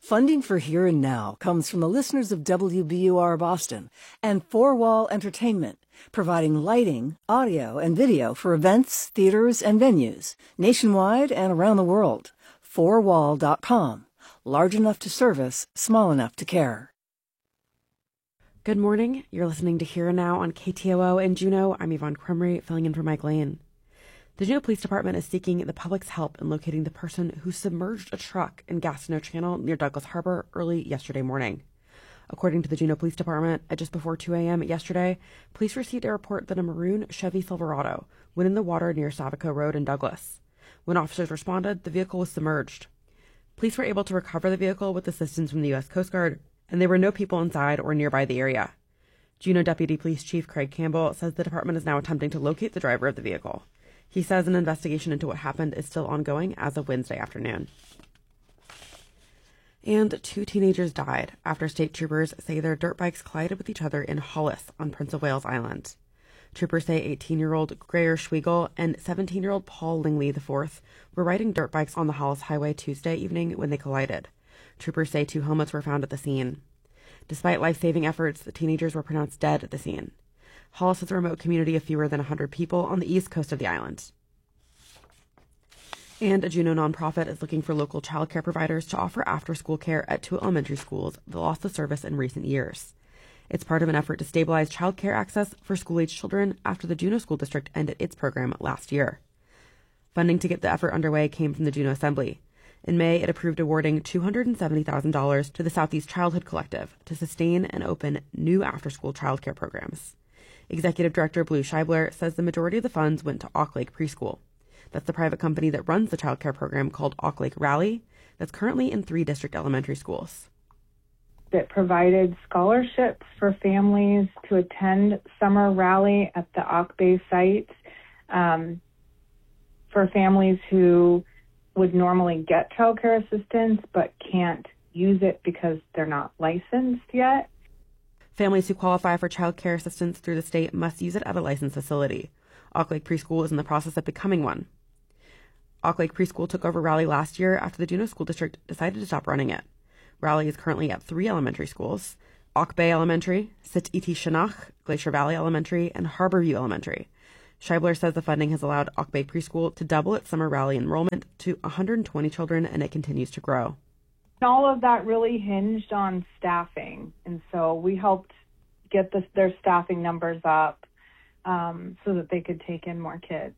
Funding for Here and Now comes from the listeners of WBUR Boston and Four Wall Entertainment, providing lighting, audio, and video for events, theaters, and venues nationwide and around the world. Fourwall.com. Large enough to service, small enough to care. Good morning. You're listening to Here and Now on KTOO in Juneau. I'm Yvonne Crumry, filling in for Mike Lane. The Juneau Police Department is seeking the public's help in locating the person who submerged a truck in Gastineau Channel near Douglas Harbor early yesterday morning. According to the Juneau Police Department, at just before 2 a.m. yesterday, police received a report that a maroon Chevy Silverado went in the water near Savico Road in Douglas. When officers responded, the vehicle was submerged. Police were able to recover the vehicle with assistance from the U.S. Coast Guard, and there were no people inside or nearby the area. Juneau Deputy Police Chief Craig Campbell says the department is now attempting to locate the driver of the vehicle. He says an investigation into what happened is still ongoing as of Wednesday afternoon. And 2 teenagers died after state troopers say their dirt bikes collided with each other in Hollis on Prince of Wales Island. Troopers say 18-year-old Greyer Schwiegel and 17-year-old Paul Lingley IV were riding dirt bikes on the Hollis Highway Tuesday evening when they collided. Troopers say 2 helmets were found at the scene. Despite life-saving efforts, the teenagers were pronounced dead at the scene. Hollis is a remote community of fewer than 100 people on the east coast of the island. And a Juneau nonprofit is looking for local child care providers to offer after-school care at 2 elementary schools that lost the service in recent years. It's part of an effort to stabilize child care access for school-age children after the Juneau School District ended its program last year. Funding to get the effort underway came from the Juneau Assembly. In May, it approved awarding $270,000 to the Southeast Childhood Collective to sustain and open new after-school child care programs. Executive Director Blue Scheibler says the majority of the funds went to Auk Lake Preschool. That's the private company that runs the child care program called Auk Lake Rally that's currently in 3 district elementary schools. It provided scholarships for families to attend summer rally at the Auk Bay site for families who would normally get child care assistance but can't use it because they're not licensed yet. Families who qualify for child care assistance through the state must use it at a licensed facility. Auk Lake Preschool is in the process of becoming one. Auk Lake Preschool took over Raleigh last year after the Juneau School District decided to stop running it. Raleigh is currently at 3 elementary schools: Auk Bay Elementary, Sit Iti Shinach, Glacier Valley Elementary, and Harborview Elementary. Scheibler says the funding has allowed Auk Bay Preschool to double its summer rally enrollment to 120 children, and it continues to grow. All of that really hinged on staffing, and so we helped get their staffing numbers up so that they could take in more kids.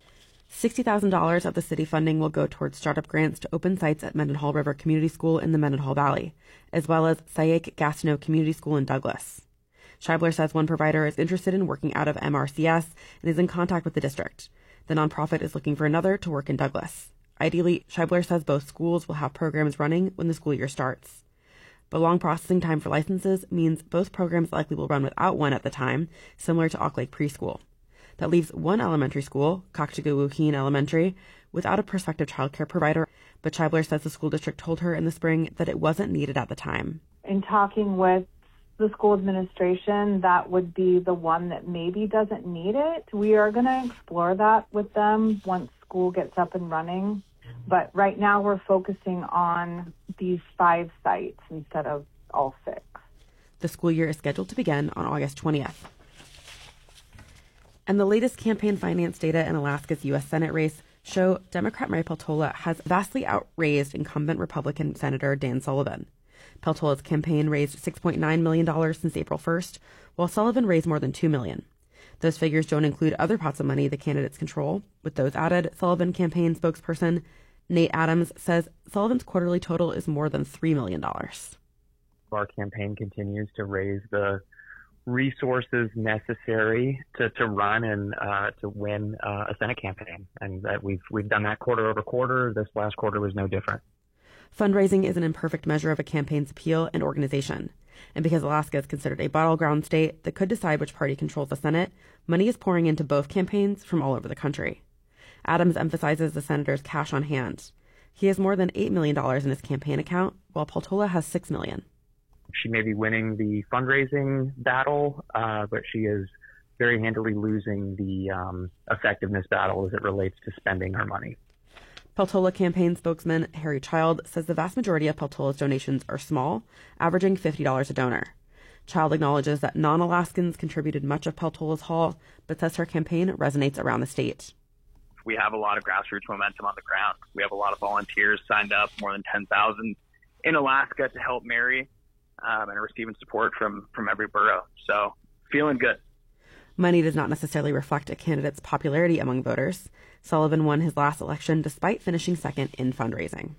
$60,000 of the city funding will go towards startup grants to open sites at Mendenhall River Community School in the Mendenhall Valley, as well as Sayek Gastineau Community School in Douglas. Scheibler says one provider is interested in working out of MRCS and is in contact with the district. The nonprofit is looking for another to work in Douglas. Ideally, Scheibler says both schools will have programs running when the school year starts. But long processing time for licenses means both programs likely will run without one at the time, similar to Auk Lake Preschool. That leaves one elementary school, Kakchagawuheen Elementary, without a prospective child care provider, but Scheibler says the school district told her in the spring that it wasn't needed at the time. In talking with the school administration, that would be the one that maybe doesn't need it. We are going to explore that with them once school gets up and running. But right now we're focusing on these 5 sites instead of all 6. The school year is scheduled to begin on August 20th. And the latest campaign finance data in Alaska's U.S. Senate race show Democrat Mary Peltola has vastly outraised incumbent Republican Senator Dan Sullivan. Peltola's campaign raised $6.9 million since April 1st, while Sullivan raised more than $2 million. Those figures don't include other pots of money the candidates control. With those added, Sullivan campaign spokesperson Nate Adams says Sullivan's quarterly total is more than $3 million. Our campaign continues to raise the resources necessary to run and to win a Senate campaign, and that we've done that quarter over quarter. This last quarter was no different. Fundraising is an imperfect measure of a campaign's appeal and organization. And because Alaska is considered a battleground state that could decide which party controls the Senate, money is pouring into both campaigns from all over the country. Adams emphasizes the senator's cash on hand. He has more than $8 million in his campaign account, while Peltola has $6 million. She may be winning the fundraising battle, but she is very handily losing the effectiveness battle as it relates to spending her money. Peltola campaign spokesman Harry Child says the vast majority of Peltola's donations are small, averaging $50 a donor. Child acknowledges that non-Alaskans contributed much of Peltola's haul, but says her campaign resonates around the state. We have a lot of grassroots momentum on the ground. We have a lot of volunteers signed up, more than 10,000 in Alaska to help Mary, and are receiving support from every borough. So feeling good. Money does not necessarily reflect a candidate's popularity among voters. Sullivan won his last election despite finishing second in fundraising.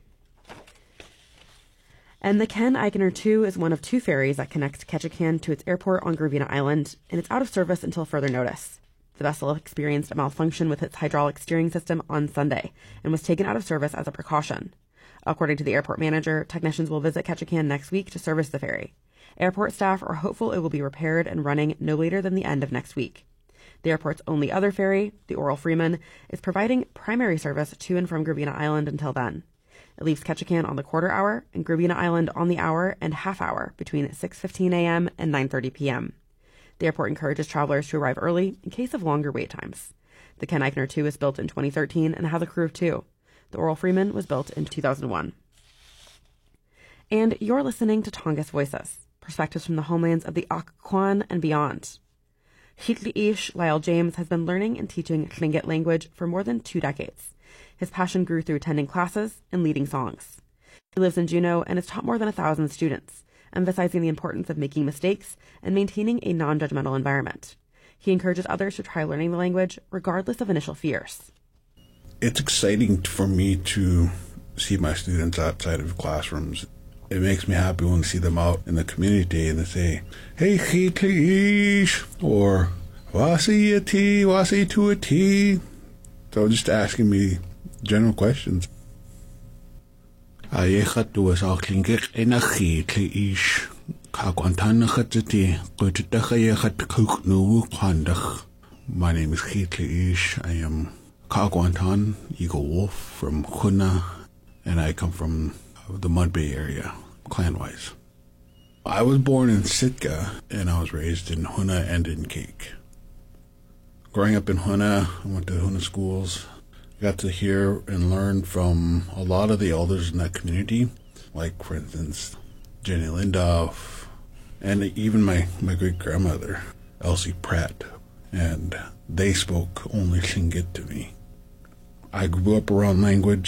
And the Ken Eichner 2 is one of 2 ferries that connects Ketchikan to its airport on Gravina Island, and it's out of service until further notice. The vessel experienced a malfunction with its hydraulic steering system on Sunday and was taken out of service as a precaution. According to the airport manager, technicians will visit Ketchikan next week to service the ferry. Airport staff are hopeful it will be repaired and running no later than the end of next week. The airport's only other ferry, the Oral Freeman, is providing primary service to and from Gravina Island until then. It leaves Ketchikan on the quarter hour and Gravina Island on the hour and half hour between 6:15 a.m. and 9:30 p.m. The airport encourages travelers to arrive early in case of longer wait times. The Ken Eichner 2 was built in 2013 and has a crew of 2. The Oral Freeman was built in 2001. And you're listening to Tongass Voices, perspectives from the homelands of the Occoquan and beyond. Hitli'ish Lyle James has been learning and teaching Tlingit language for more than 2 decades. His passion grew through attending classes and leading songs. He lives in Juneau and has taught more than 1,000 students, emphasizing the importance of making mistakes and maintaining a non-judgmental environment. He encourages others to try learning the language regardless of initial fears. It's exciting for me to see my students outside of classrooms. It makes me happy when I see them out in the community and they say, "Hey, Hitli'ish," or "Wasi ati, wasi tuati." So just asking me general questions. Ayechat was all klingik in a Hitli'ish. My name is Hitli'ish. I am Kagwantan, Eagle Wolf from Huna, and I come from the Mud Bay area, clan-wise. I was born in Sitka, and I was raised in Huna and in Cake. Growing up in Huna, I went to Huna schools. I got to hear and learn from a lot of the elders in that community, like, for instance, Jenny Lindoff, and even my great-grandmother, Elsie Pratt, and they spoke only Tlingit to me. I grew up around language.